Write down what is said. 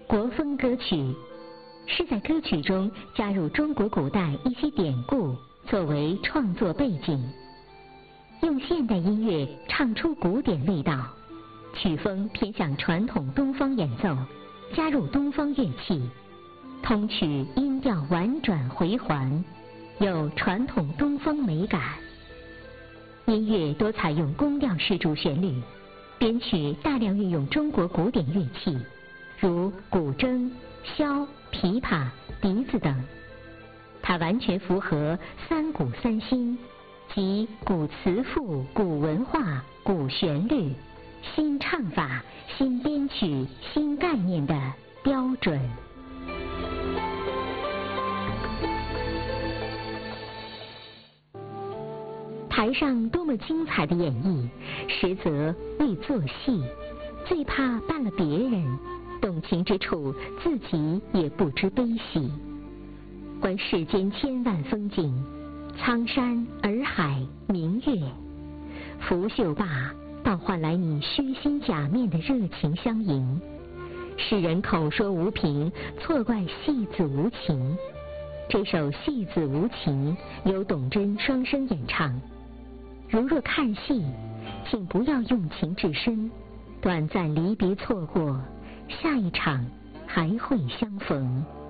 国风歌曲，是在歌曲中加入中国古代一些典故作为创作背景，用现代音乐唱出古典味道，曲风偏向传统东方演奏，加入东方乐器，通曲音调婉转回环，有传统东方美感。音乐多采用宫调式主旋律，编曲大量运用中国古典乐器，如古筝、箫、琵琶、笛子等。它完全符合三古三新，即古词赋、古文化、古旋律、新唱法、新编曲、新概念的标准。台上多么精彩的演绎，实则为做戏，最怕办了别人，动情之处自己也不知悲喜。观世间千万风景，苍山洱海明月，拂袖罢，倒换来你虚心假面的热情相迎。世人口说无凭，错怪戏子无情。这首《戏子无情》由董贞双声演唱。如若看戏，请不要用情至深，短暂离别错过，下一场还会相逢。